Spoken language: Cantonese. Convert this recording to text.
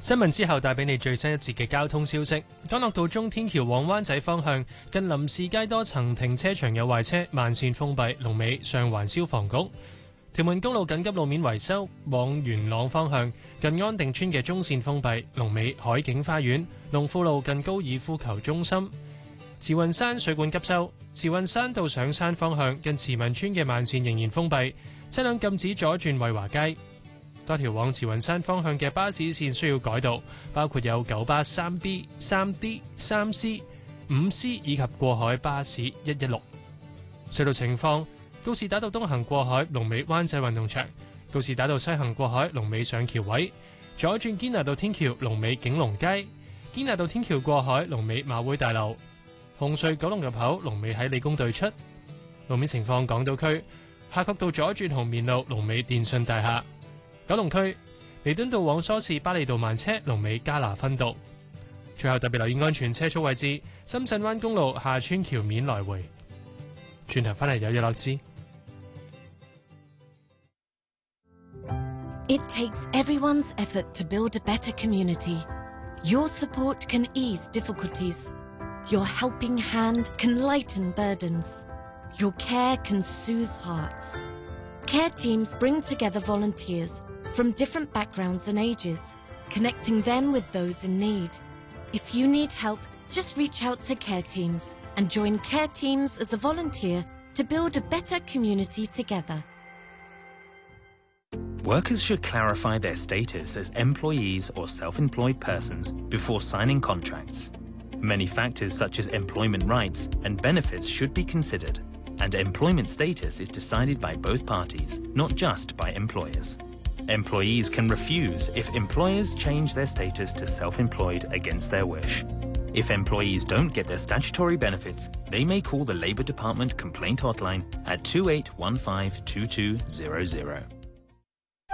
新聞之後帶俾你最新一節嘅交通消息。干諾道中天橋往灣仔方向，近林士街多層停車場有壞車，慢線封閉，龍尾上環消防局。屯門公路緊急路面維修，往元朗方向，近安定村嘅中線封閉，龍尾海景花園。龍富路近高爾夫球中心。慈雲山水管急修，慈雲山道上山方向，近慈民村嘅慢線仍然封閉，車輛禁止左轉惠華街。多條往慈雲山方向嘅巴士線需要改道，包括有九巴 3B、3D、3C、5C 以及過海巴士116。隧道情況：告士打道東行過海，龍尾灣仔運動場；告士打道西行過海，龍尾上橋位；左轉堅拿道天橋，龍尾景隆街；堅拿道天橋過海，龍尾馬會大樓；紅隧九龍入口，龍尾喺理工對出。路面情況：港島區夏慤道左轉紅棉路，龍尾電訊大廈。九龍區彌敦道往梳士巴利道慢車，龍尾加拿分道。最後特別留意安全車速位置，深圳灣公路下村橋面來回。轉頭返嚟有嘢樂知。 It takes everyone's effort to build a better community. Your support can ease difficulties. Your helping hand can lighten burdens. Your care can soothe hearts. Care teams bring together volunteers from different backgrounds and ages, connecting them with those in need. If you need help, just reach out to Care Teams and join Care Teams as a volunteer to build a better community together. Workers should clarify their status as employees or self-employed persons before signing contracts. Many factors such as employment rights and benefits should be considered, and employment status is decided by both parties, not just by employers. Employees can refuse if employers change their status to self-employed against their wish. If employees don't get their statutory benefits, they may call the Labour Department complaint hotline at 2815 2200.